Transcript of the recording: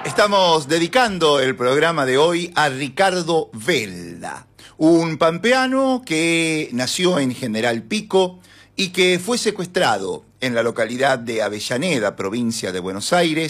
Estamos dedicando el programa de hoy a Ricardo Velda, un pampeano que nació en General Pico y que fue secuestrado en la localidad de Avellaneda, provincia de Buenos Aires,